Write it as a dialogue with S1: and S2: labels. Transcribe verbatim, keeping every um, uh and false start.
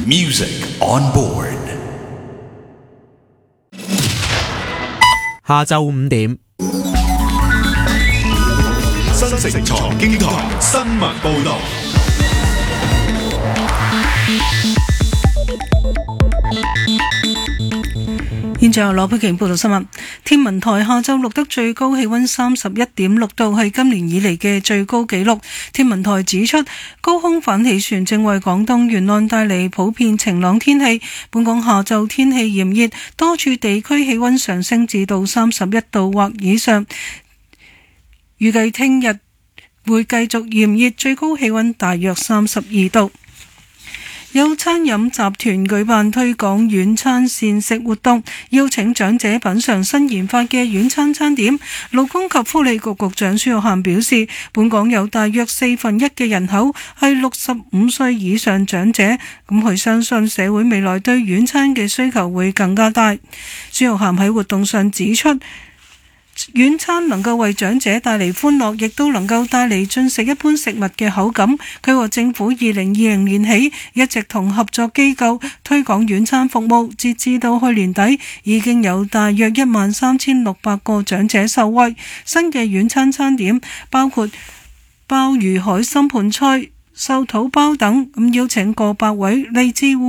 S1: Music on board。
S2: 下晝五點，
S1: 新城財經台新聞報道。
S3: 現在由羅佩瓊報道新聞。天文台下晝錄得最高氣溫三十一點六度，係今年以嚟嘅最高紀錄。天文台指出，高空反氣旋正為廣東沿岸帶嚟普遍晴朗天氣。本港下晝天氣炎熱，多處地區氣溫上升至到三十一度或以上。預計聽日會繼續炎熱，最高氣溫大約三十二度。有餐飲集團舉辦推廣軟餐膳食活動，邀請長者品嘗新研發嘅軟餐餐點。勞工及福利局局長孫玉菡表示，本港有大約四分一嘅人口係六十五歲以上長者，咁佢相信社會未來對軟餐嘅需求會更加大。孫玉菡喺活動上指出，軟餐能夠為長者帶嚟歡樂，亦都能夠帶嚟進食一般食物嘅口感。佢話政府二零二零年起一直同合作機構推廣軟餐服務，截至到去年底已經有大約一萬三千六百個長者受惠。新嘅軟餐餐點包括鮑魚海參盤菜、壽土包等，咁邀請過百位嚟自